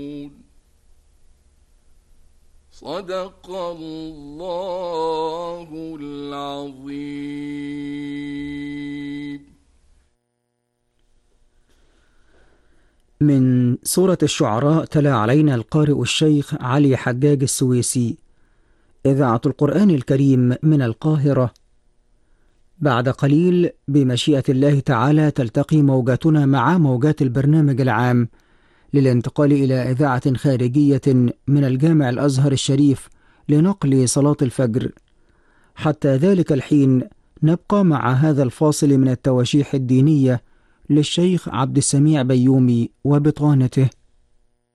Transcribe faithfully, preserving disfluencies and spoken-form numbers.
صدق الله العظيم. من سورة الشعراء تلا علينا القارئ الشيخ علي حجاج السويسي، إذاعة القرآن الكريم من القاهرة. بعد قليل بمشيئة الله تعالى تلتقي موجاتنا مع موجات البرنامج العام للانتقال إلى إذاعة خارجية من الجامع الأزهر الشريف لنقل صلاة الفجر. حتى ذلك الحين نبقى مع هذا الفاصل من التواشيح الدينية للشيخ عبد السميع بيومي وبطانته.